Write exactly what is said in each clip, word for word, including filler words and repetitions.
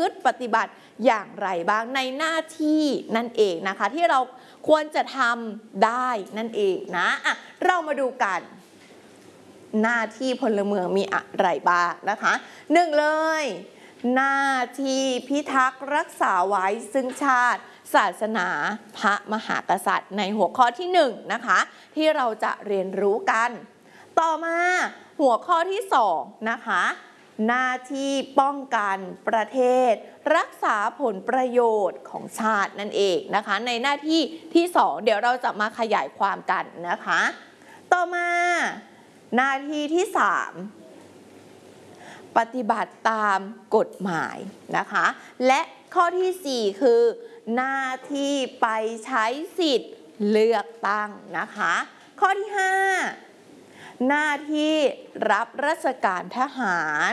ตปฏิบัติอย่างไรบ้างในหน้าที่นั่นเองนะคะที่เราควรจะทำได้นั่นเองนะอ่ะเรามาดูกันหน้าที่พลเมืองมีอะไรบ้างนะคะหนึ่งเลยหน้าที่พิทักษ์รักษาไว้ซึ่งชาติศาสนาพระมหากษัตริย์ในหัวข้อที่หนึ่งนะคะที่เราจะเรียนรู้กันต่อมาหัวข้อที่สองนะคะหน้าที่ป้องกันประเทศรักษาผลประโยชน์ของชาตินั่นเองนะคะในหน้าที่ที่สองเดี๋ยวเราจะมาขยายความกันนะคะต่อมาหน้าที่ที่สามปฏิบัติตามกฎหมายนะคะและข้อที่สี่คือหน้าที่ไปใช้สิทธิ์เลือกตั้งนะคะข้อที่ห้าหน้าที่รับราชการทหาร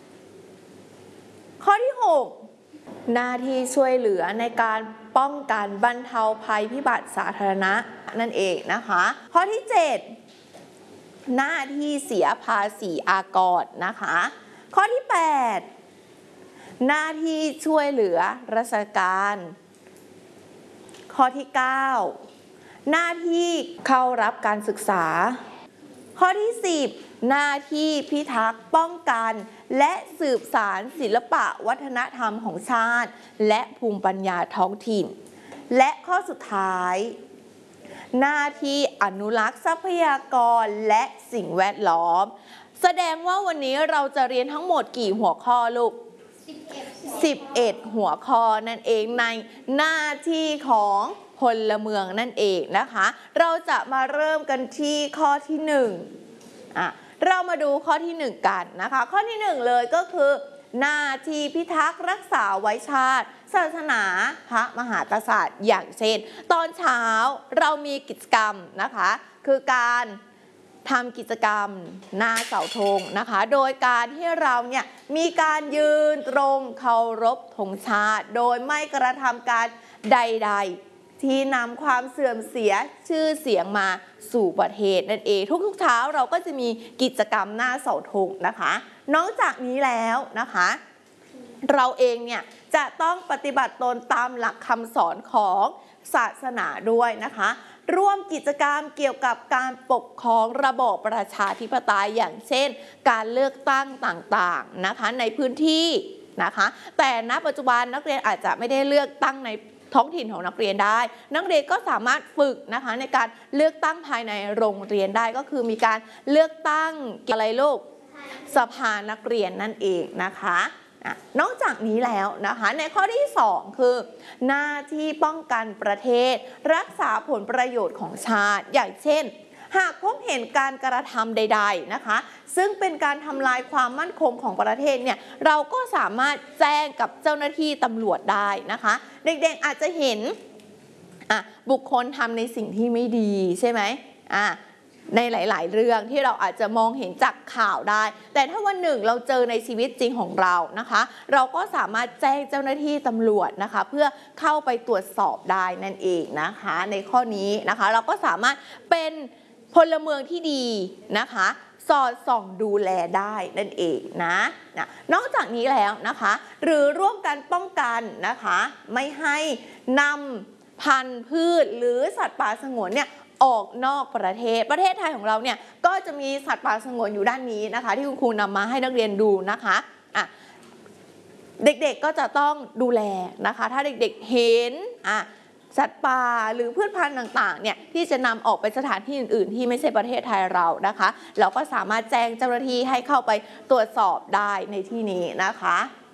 ข้อที่หกหน้าที่ช่วยเหลือในการป้องกันบรรเทาภัยพิบัติสาธารณะนั่นเองนะคะข้อที่เจ็ดหน้าที่เสียภาษีอากรนะคะข้อที่แปดหน้าที่ช่วยเหลือราชการข้อที่เก้าหน้าที่เข้ารับการศึกษาข้อที่สิบหน้าที่พิทักษ์ป้องกันและสืบสานศิลปะวัฒนธรรมของชาติและภูมิปัญญาท้องถิ่นและข้อสุดท้ายหน้าที่อนุรักษ์ทรัพยากรและสิ่งแวดล้อมแสดงว่าวันนี้เราจะเรียนทั้งหมดกี่หัวข้อลูกสิบเอ็ดหัวข้อนั่นเองในหน้าที่ของพลเมืองนั่นเองนะคะเราจะมาเริ่มกันที่ข้อที่หนึ่งอ่ะเรามาดูข้อที่หนึ่งกันนะคะข้อที่หนึ่งเลยก็คือหน้าที่พิทักษ์รักษาไว้ชาติศาสนาพระมหากษัตริย์อย่างเช่นตอนเช้าเรามีกิจกรรมนะคะคือการทำกิจกรรมหน้าเสาธงนะคะโดยการที่เราเนี่ยมีการยืนตรงเคารพธงชาติโดยไม่กระทำการใดๆที่นำความเสื่อมเสียชื่อเสียงมาสู่ประเทศนั่นเองทุกๆเช้าเราก็จะมีกิจกรรมหน้าเสาธงนะคะนอกจากนี้แล้วนะคะเราเองเนี่ยจะต้องปฏิบัติตนตามหลักคำสอนของศาสนาด้วยนะคะร่วมกิจกรรมเกี่ยวกับการปกครองระบอบประชาธิปไตยอย่างเช่นการเลือกตั้งต่างๆนะคะในพื้นที่นะคะแต่ณปัจจุบันนักเรียนอาจจะไม่ได้เลือกตั้งในท้องถิ่นของนักเรียนได้นักเรียนก็สามารถฝึกนะคะในการเลือกตั้งภายในโรงเรียนได้ก็คือมีการเลือกตั้งอะไรลูกสภานักเรียนนั่นเองนะคะนอกจากนี้แล้วนะคะในข้อที่สองคือหน้าที่ป้องกันประเทศรักษาผลประโยชน์ของชาติอย่างเช่นหากพบเห็นการกระทำใดๆนะคะซึ่งเป็นการทำลายความมั่นคงของประเทศเนี่ยเราก็สามารถแจ้งกับเจ้าหน้าที่ตำรวจได้นะคะเด็กๆอาจจะเห็นอ่ะบุคคลทำในสิ่งที่ไม่ดีใช่ไหมอ่ะในหลายๆเรื่องที่เราอาจจะมองเห็นจากข่าวได้แต่ถ้าวันหนึ่งเราเจอในชีวิตจริงของเรานะคะเราก็สามารถแจ้งเจ้าหน้าที่ตำรวจนะคะเพื่อเข้าไปตรวจสอบได้นั่นเองนะคะในข้อนี้นะคะเราก็สามารถเป็นพลเมืองที่ดีนะคะสอดส่องดูแลได้นั่นเองนะนะนอกจากนี้แล้วนะคะหรือร่วมกันป้องกันนะคะไม่ให้นำพันธุ์พืชหรือสัตว์ป่าสงวนเนี่ยออกนอกประเทศประเทศไทยของเราเนี่ยก็จะมีสัตว์ป่าสงวนอยู่ด้านนี้นะคะที่คุณครูนำมาให้นักเรียนดูนะคะอ่ะเด็กๆก็จะต้องดูแลนะคะถ้าเด็กๆเห็นอ่ะสัตว์ป่าหรือพืชพันธุ์ต่างๆเนี่ยที่จะนำออกไปสถานที่อื่นๆที่ไม่ใช่ประเทศไทยเรานะคะเราก็สามารถแจ้งเจ้าหน้าที่ให้เข้าไปตรวจสอบได้ในที่นี้นะคะ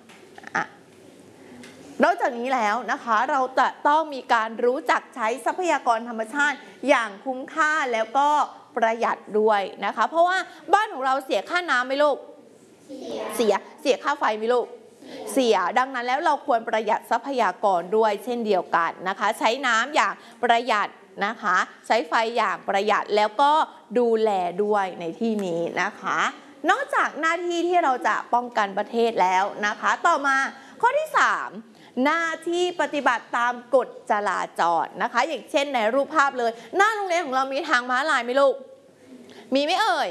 นอกจากนี้แล้วนะคะเราจะต้องมีการรู้จักใช้ทรัพยากรธรรมชาติอย่างคุ้มค่าแล้วก็ประหยัดด้วยนะคะเพราะว่าบ้านของเราเสียค่าน้ำไหมลูกเสียเสียค่าไฟไหมลูกเสียดังนั้นแล้วเราควรประหยัดทรัพยากรด้วยเช่นเดียวกันนะคะใช้น้ำอย่างประหยัดนะคะใช้ไฟอย่างประหยัดแล้วก็ดูแลด้วยในที่นี้นะคะนอกจากหน้าที่ที่เราจะป้องกันประเทศแล้วนะคะต่อมาข้อที่สามหน้าที่ปฏิบัติตามกฎจราจรนะคะอย่างเช่นในรูปภาพเลยหน้าโรงเรียนของเรามีทางม้าลายไหมลูกมีไหมเอ่ย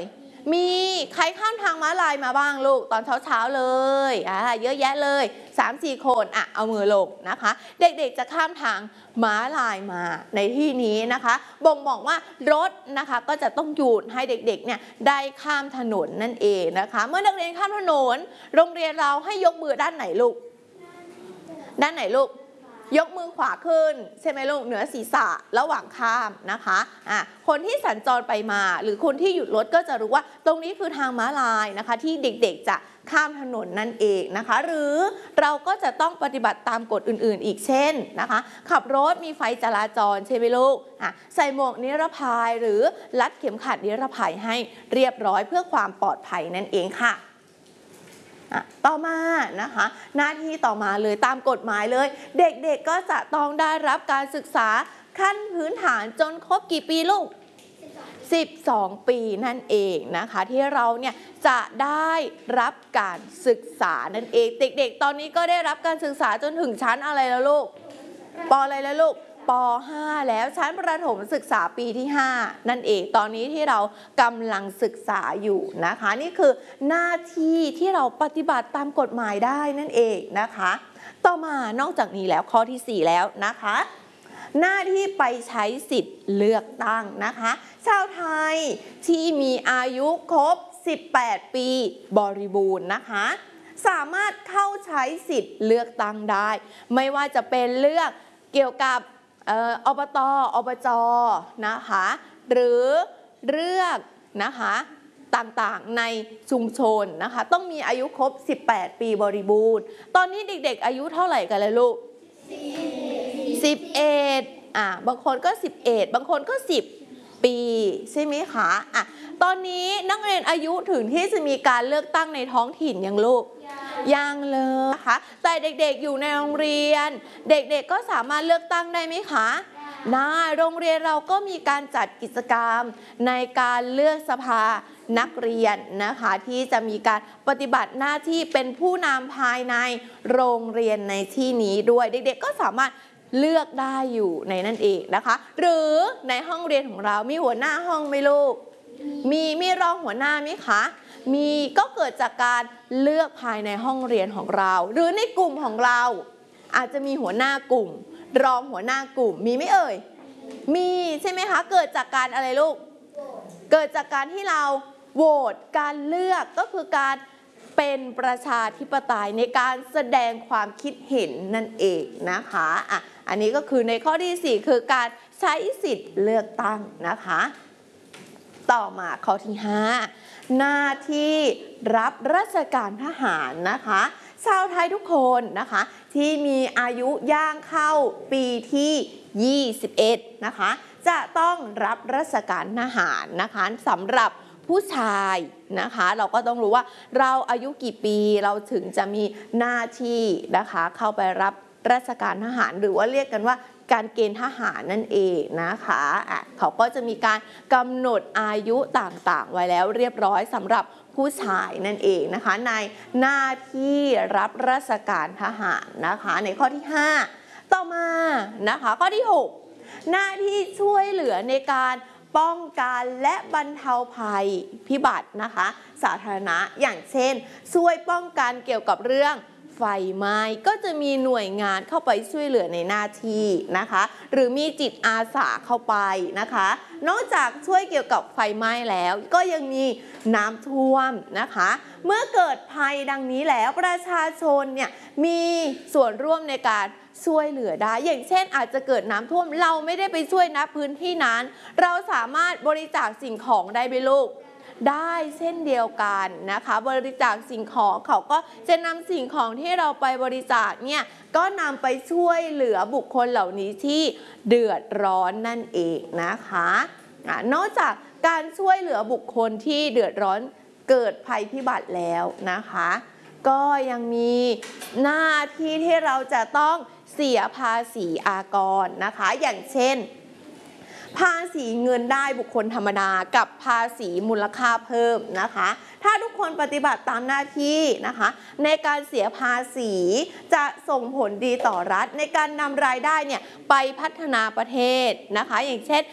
มีใครข้ามทางม้าลายมาบ้างลูกตอนเช้าๆเลยอ่าเยอะแยะเลย สามสี่ คนอ่ะเอามือลงนะคะเด็กๆจะข้ามทางม้าลายมาในที่นี้นะคะบ่งบอกว่ารถนะคะก็จะต้องหยุดให้เด็กๆเนี่ยได้ข้ามถนนนั่นเองนะคะเมื่อนักเรียนข้ามถนนโรงเรียนเราให้ยกมือด้านไหนลูกด้านไหนลูกยกมือขวาขึ้นใช่ไหมลูกเหนือศีรษะระหว่างข้ามนะคะอ่ะคนที่สัญจรไปมาหรือคนที่หยุดรถก็จะรู้ว่าตรงนี้คือทางม้าลายนะคะที่เด็กๆจะข้ามถนนนั่นเองนะคะหรือเราก็จะต้องปฏิบัติตามกฎอื่นๆอีกเช่นนะคะขับรถมีไฟจราจรใช่ไหมลูกอ่ะใส่หมวกนิรภัยหรือรัดเข็มขัดนิรภัยให้เรียบร้อยเพื่อความปลอดภัยนั่นเองค่ะต่อมานะคะหน้าที่ต่อมาเลยตามกฎหมายเลยเด็กๆก็จะต้องได้รับการศึกษาขั้นพื้นฐานจนครบกี่ปีลูกสิบสองปีนั่นเองนะคะที่เราเนี่ยจะได้รับการศึกษานั่นเองเด็กๆตอนนี้ก็ได้รับการศึกษาจนถึงชั้นอะไรแล้วลูกป.อะไรแล้วลูกป.ห้า แล้วชั้นประถมศึกษาปีที่ห้านั่นเองตอนนี้ที่เรากำลังศึกษาอยู่นะคะนี่คือหน้าที่ที่เราปฏิบัติตามกฎหมายได้นั่นเองนะคะต่อมานอกจากนี้แล้วข้อที่สี่แล้วนะคะหน้าที่ไปใช้สิทธิ์เลือกตั้งนะคะชาวไทยที่มีอายุครบสิบแปดปีบริบูรณ์นะคะสามารถเข้าใช้สิทธิ์เลือกตั้งได้ไม่ว่าจะเป็นเลือกเกี่ยวกับอบต.อบจ.นะคะหรือเลือกนะคะต่างๆในชุมชนนะคะต้องมีอายุครบสิบแปดปีบริบูรณ์ตอนนี้เด็กๆอายุเท่าไหร่กันเลยลูกสิบเอ็ดอ่ะบางคนก็สิบเอ็ดบางคนก็สิบปีใช่ไหมคะอ่ะตอนนี้นักเรียนอายุถึงที่จะมีการเลือกตั้งในท้องถิ่นยังลูกยังเลยนะคะแต่เด็กๆอยู่ในโรงเรียนเด็กๆก็สามารถเลือกตั้งได้ไหมคะได้โรงเรียนเราก็มีการจัดกิจกรรมในการเลือกสภานักเรียนนะคะที่จะมีการปฏิบัติหน้าที่เป็นผู้นำภายในโรงเรียนในที่นี้ด้วยเด็กๆก็สามารถเลือกได้อยู่ในนั่นเองนะคะหรือในห้องเรียนของเรามีหัวหน้าห้องไหมลูกมีมีรองหัวหน้าไหมคะมีก็เกิดจากการเลือกภายในห้องเรียนของเราหรือในกลุ่มของเราอาจจะมีหัวหน้ากลุ่มรองหัวหน้ากลุ่มมีไหมเอ่ยมีใช่ไหมคะเกิดจากการอะไรลูกเกิดจากการที่เราโหวตการเลือกก็คือการเป็นประชาธิปไตยในการแสดงความคิดเห็นนั่นเองนะคะอ่ะอันนี้ก็คือในข้อที่สี่คือการใช้สิทธิ์เลือกตั้งนะคะต่อมาข้อที่ห้าหน้าที่รับราชการทหารนะคะชาวไทยทุกคนนะคะที่มีอายุย่างเข้าปีที่ยี่สิบเอ็ดนะคะจะต้องรับราชการทหารนะคะสำหรับผู้ชายนะคะเราก็ต้องรู้ว่าเราอายุกี่ปีเราถึงจะมีหน้าที่นะคะเข้าไปรับราชการทหารหรือว่าเรียกกันว่าการเกณฑ์ทหารนั่นเองนะคะอ่ะเขาก็จะมีการกำหนดอายุต่างๆไว้แล้วเรียบร้อยสำหรับผู้ชายนั่นเองนะคะในหน้าที่รับราชการทหารนะคะในข้อที่ห้าต่อมานะคะข้อที่หกหน้าที่ช่วยเหลือในการป้องกันและบรรเทาภัยพิบัตินะคะสาธารณะอย่างเช่นช่วยป้องกันเกี่ยวกับเรื่องไฟไหม้ก็จะมีหน่วยงานเข้าไปช่วยเหลือในหน้าที่นะคะหรือมีจิตอาสาเข้าไปนะคะนอกจากช่วยเกี่ยวกับไฟไหม้แล้วก็ยังมีน้ำท่วมนะคะเมื่อเกิดภัยดังนี้แล้วประชาชนเนี่ยมีส่วนร่วมในการช่วยเหลือได้อย่างเช่นอาจจะเกิดน้ำท่วมเราไม่ได้ไปช่วยณพื้นที่นั้นเราสามารถบริจาคสิ่งของได้ไหมลูกได้เช่นเดียวกันนะคะบริจาคสิ่งของเขาก็จะนำสิ่งของที่เราไปบริจาคเนี่ยก็นำไปช่วยเหลือบุคคลเหล่านี้ที่เดือดร้อนนั่นเองนะคะนอกจากการช่วยเหลือบุคคลที่เดือดร้อนเกิดภัยพิบัติแล้วนะคะก็ยังมีหน้าที่ที่เราจะต้องเสียภาษีอากรนะคะอย่างเช่นภาษีเงินได้บุคคลธรรมดากับภาษีมูลค่าเพิ่มนะคะถ้าทุกคนปฏิบัติตามหน้าที่นะคะในการเสียภาษีจะส่งผลดีต่อรัฐในการนำรายได้เนี่ยไปพัฒนาประเทศนะคะอย่างเช่น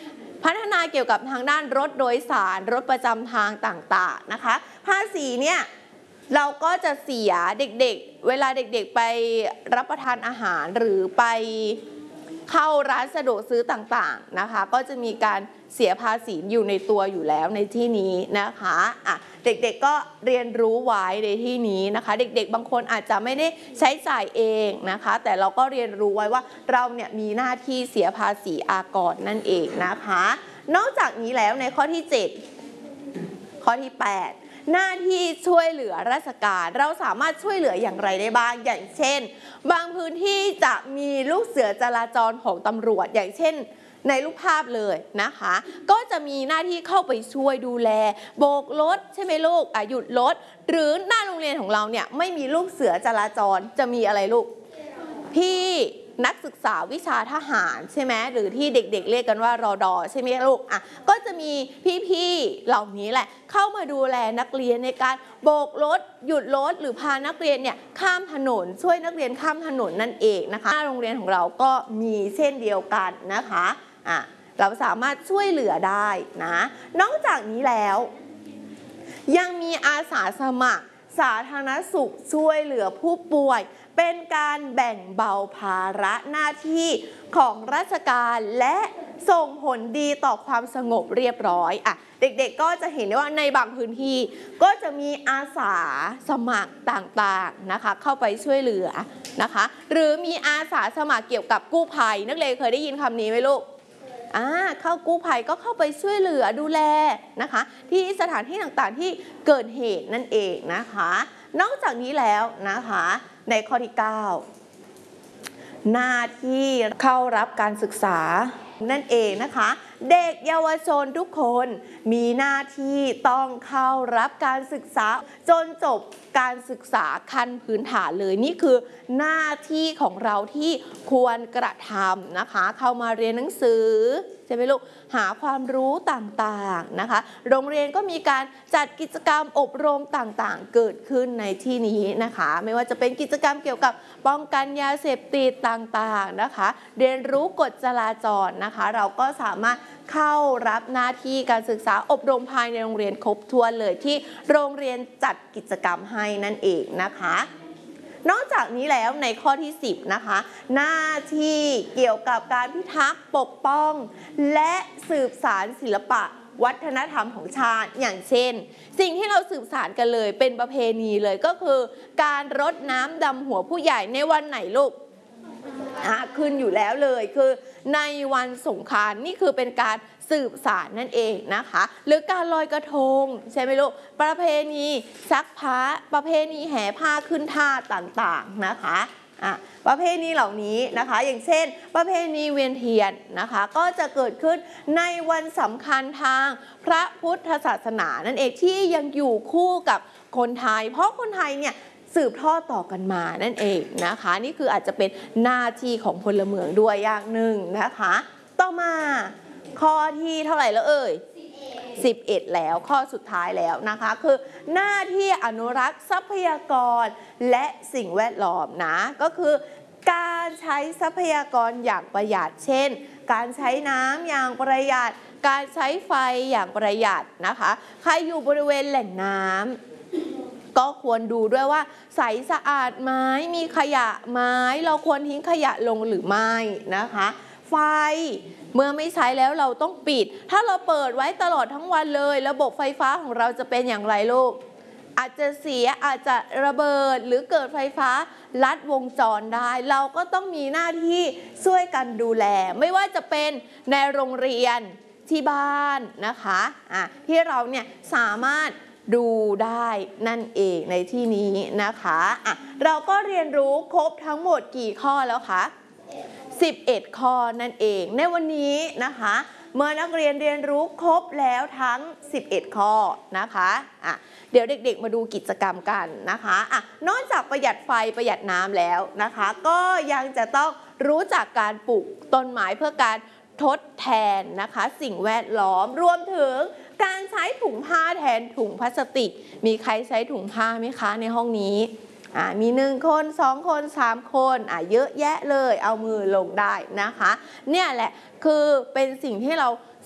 พัฒนาเกี่ยวกับทางด้านรถโดยสารรถประจำทางต่างๆนะคะภาษีเนี่ยเราก็จะเสียเด็กๆเวลาเด็กๆไปรับประทานอาหารหรือไปเข้าร้านสะดวกซื้อต่างๆนะคะก็จะมีการเสียภาษีอยู่ในตัวอยู่แล้วในที่นี้นะคะอ่ะเด็กๆก็เรียนรู้ไว้ในที่นี้นะคะเด็กๆบางคนอาจจะไม่ได้ใช้จ่ายเองนะคะแต่เราก็เรียนรู้ไว้ว่าเราเนี่ยมีหน้าที่เสียภาษีอากรนั่นเองนะคะนอกจากนี้แล้วในข้อที่เจ็ดข้อที่แปดหน้าที่ช่วยเหลือราชการเราสามารถช่วยเหลืออย่างไรได้บ้างอย่างเช่นบางพื้นที่จะมีลูกเสือจราจรของตำรวจอย่างเช่นในรูปภาพเลยนะคะก็จะมีหน้าที่เข้าไปช่วยดูแลโบกรถใช่ไหมลูกอ่ะหยุดรถหรือหน้าโรงเรียนของเราเนี่ยไม่มีลูกเสือจราจรจะมีอะไรลูกพี่นักศึกษาวิชาทหารใช่ไหมหรือที่เด็กๆเรียกกันว่ารด.ใช่ไหมลูกอ่ะก็จะมีพี่ๆเหล่านี้แหละเข้ามาดูแลนักเรียนในการโบกรถหยุดรถหรือพานักเรียนเนี่ยข้ามถนนช่วยนักเรียนข้ามถนนนั่นเองนะคะโรงเรียนของเราก็มีเช่นเดียวกันนะคะอ่ะเราสามารถช่วยเหลือได้นะนอกจากนี้แล้วยังมีอาสาสมัครสาธารณสุขช่วยเหลือผู้ป่วยเป็นการแบ่งเบาภาระหน้าที่ของราชการและส่งผลดีต่อความสงบเรียบร้อยอ่ะเด็กๆก็จะเห็นได้ว่าในบางพื้นที่ก็จะมีอาสาสมัครต่างๆนะคะเข้าไปช่วยเหลือนะคะหรือมีอาสาสมัครเกี่ยวกับกู้ภัยนักเรียนเคยได้ยินคำนี้ไหมลูกอ่าเข้ากู้ภัยก็เข้าไปช่วยเหลือดูแลนะคะที่สถานที่ต่างๆที่เกิดเหตุนั่นเองนะคะนอกจากนี้แล้วนะคะในข้อที่เก้าหน้าที่เข้ารับการศึกษานั่นเองนะคะเด็กเยาวชนทุกคนมีหน้าที่ต้องเข้ารับการศึกษาจนจบการศึกษาขั้นพื้นฐานเลยนี่คือหน้าที่ของเราที่ควรกระทำนะคะเข้ามาเรียนหนังสือใช่ไหมลูกหาความรู้ต่างๆนะคะโรงเรียนก็มีการจัดกิจกรรมอบรมต่างๆเกิดขึ้นในที่นี้นะคะไม่ว่าจะเป็นกิจกรรมเกี่ยวกับป้องกันยาเสพติดต่างๆนะคะเรียนรู้กฎจราจรนะคะเราก็สามารถเข้ารับหน้าที่การศึกษาอบรมภายในโรงเรียนครบถ้วนเลยที่โรงเรียนจัดกิจกรรมให้นั่นเองนะคะนอกจากนี้แล้วในข้อที่สิบนะคะหน้าที่เกี่ยวกับการพิทักษ์ปกป้องและสืบสานศิลปะวัฒนธรรมของชาติอย่างเช่นสิ่งที่เราสืบสานกันเลยเป็นประเพณีเลยก็คือการรดน้ำดำหัวผู้ใหญ่ในวันไหนลูกขึ้นอยู่แล้วเลยคือในวันสงกรานต์นี่คือเป็นการสืบสานนั่นเองนะคะหรือการลอยกระทงใช่ไหมลูกประเพณีซักผ้าประเพณีแห่ผ้าขึ้นท่าต่างๆนะคะอ่ะประเพณีเหล่านี้นะคะอย่างเช่นประเพณีเวียนเทียนนะคะก็จะเกิดขึ้นในวันสำคัญทางพระพุทธศาสนานั่นเองที่ยังอยู่คู่กับคนไทยเพราะคนไทยเนี่ยสืบทอดต่อกันมานั่นเองนะคะนี่คืออาจจะเป็นหน้าที่ของพลเมืองด้วยอย่างหนึ่งนะคะต่อมาข้อที่เท่าไหร่แล้วเอ่ยสิบเอ็ดแล้วข้อสุดท้ายแล้วนะคะคือหน้าที่อนุรักษ์ทรัพยากรและสิ่งแวดล้อมนะก็คือการใช้ทรัพยากรอย่างประหยัดเช่นการใช้น้ำอย่างประหยัดการใช้ไฟอย่างประหยัดนะคะใครอยู่บริเวณแหล่งน้ำก็ควรดูด้วยว่าใสสะอาดไหมมีขยะไหมเราควรทิ้งขยะลงหรือไม่นะคะไฟเมื่อไม่ใช้แล้วเราต้องปิดถ้าเราเปิดไว้ตลอดทั้งวันเลยระบบไฟฟ้าของเราจะเป็นอย่างไรลูกอาจจะเสียอาจจะระเบิดหรือเกิดไฟฟ้าลัดวงจรได้เราก็ต้องมีหน้าที่ช่วยกันดูแลไม่ว่าจะเป็นในโรงเรียนที่บ้านนะคะอ่ะที่เราเนี่ยสามารถดูได้นั่นเองในที่นี้นะคะอ่ะเราก็เรียนรู้ครบทั้งหมดกี่ข้อแล้วคะสิบเอ็ดข้อนั่นเองในวันนี้นะคะเมื่อนักเรียนเรียนรู้ครบแล้วทั้งสิบเอ็ดข้อนะคะอ่ะเดี๋ยวเด็กๆมาดูกิจกรรมกันนะคะอ่ะนอกจากประหยัดไฟประหยัดน้ำแล้วนะคะก็ยังจะต้องรู้จักการปลูกต้นไม้เพื่อการทดแทนนะคะสิ่งแวดล้อมรวมถึงการใช้ถุงผ้าแทนถุงพลาสติกมีใครใช้ถุงผ้าไหมคะในห้องนี้อ่ามีหนึ่งคนสองคนสามคนอ่าเยอะแยะเลยเอามือลงได้นะคะเนี่ยแหละคือเป็นสิ่งที่เรา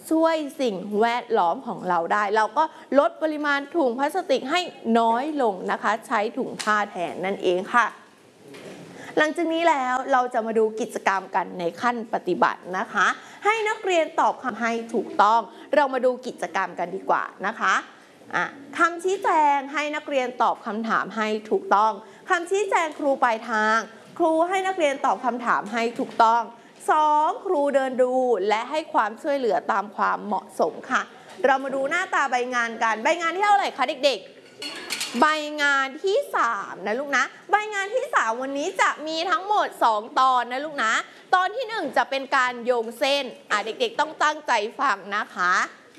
ช่วยสิ่งแวดล้อมของเราได้เราก็ลดปริมาณถุงพลาสติกให้น้อยลงนะคะใช้ถุงผ้าแทนนั่นเองค่ะหลังจากนี้แล้วเราจะมาดูกิจกรรมกันในขั้นปฏิบัตินะคะให้นักเรียนตอบคำให้ถูกต้องเรามาดูกิจกรรมกันดีกว่านะคะอ่ะคำชี้แจงให้นักเรียนตอบคำถามให้ถูกต้องคำชี้แจงครูปลายทางครูให้นักเรียนตอบคำถามให้ถูกต้องสองครูเดินดูและให้ความช่วยเหลือตามความเหมาะสมค่ะเรามาดูหน้าตาใบงานกันใบงานที่เท่าไหร่คะเด็กๆใบงานที่สามนะลูกนะใบงานที่สามวันนี้จะมีทั้งหมดสองตอนนะลูกนะตอนที่หนึ่งจะเป็นการโยงเส้นอ่ะเด็กๆต้องตั้งใจฟังนะคะ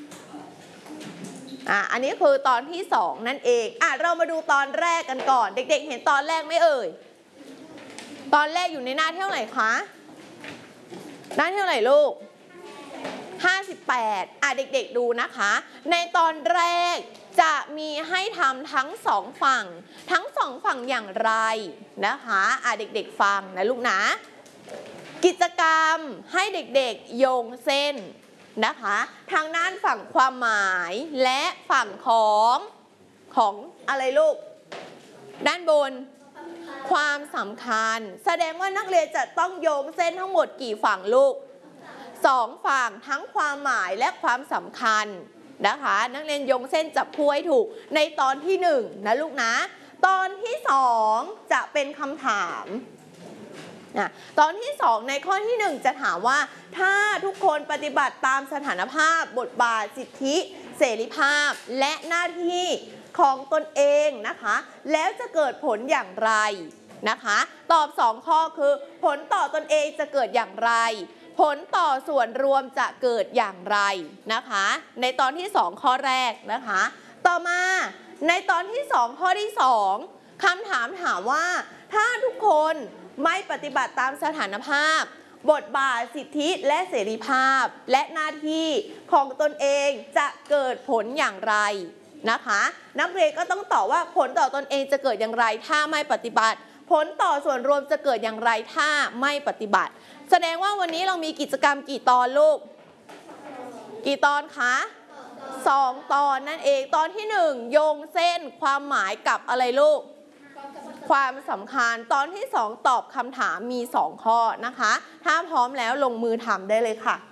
อ่ะอันนี้คือตอนที่สองนั่นเองอ่ะเรามาดูตอนแรกกันก่อนเด็กๆเห็นตอนแรกไหมเอ่ยตอนแรกอยู่ในหน้าที่เท่าไหร่คะหน้าที่เท่าไหร่ลูกห้าสิบแปดอ่ะเด็กๆดูนะคะในตอนแรกจะมีให้ทำทั้งสองฝั่งทั้งสองฝั่งอย่างไรนะคะอ่ะเด็กๆฟังนะลูกนะกิจกรรมให้เด็กๆโยงเส้นนะคะทางด้านฝั่งความหมายและฝั่งของของอะไรลูกด้านบนความสำคัญแสดงว่านักเรียนจะต้องโยงเส้นทั้งหมดกี่ฝั่งลูกสองฝั่งทั้งความหมายและความสำคัญนะคะนักเรียนโยงเส้นจับคู่ให้ถูกในตอนที่หนึ่งนะลูกนะตอนที่สองจะเป็นคำถามนะตอนที่สองในข้อที่หนึ่งจะถามว่าถ้าทุกคนปฏิบัติตามสถานภาพบทบาทสิทธิเสรีภาพและหน้าที่ของตนเองนะคะแล้วจะเกิดผลอย่างไรนะคะตอบสองข้อคือผลต่อตนเองจะเกิดอย่างไรผลต่อส่วนรวมจะเกิดอย่างไรนะคะในตอนที่สองข้อแรกนะคะต่อมาในตอนที่สองข้อที่สองคำถามถามว่าถ้าทุกคนไม่ปฏิบัติตามสถานภาพบทบาทสิทธิและเสรีภาพและหน้าที่ของตนเองจะเกิดผลอย่างไรนะคะนักเรียนก็ต้องตอบว่าผลต่อตนเองจะเกิดอย่างไรถ้าไม่ปฏิบัติผลต่อส่วนรวมจะเกิดอย่างไรถ้าไม่ปฏิบัติแสดงว่าวันนี้เรามีกิจกรรมกี่ตอนลูกกี่ตอนคะสองตอนนั่นเองตอนที่หนึ่งโยงเส้นความหมายกับอะไรลูกความสำคัญตอนที่สองตอบคำถามมีสองข้อนะคะถ้าพร้อมแล้วลงมือทำได้เลยค่ะ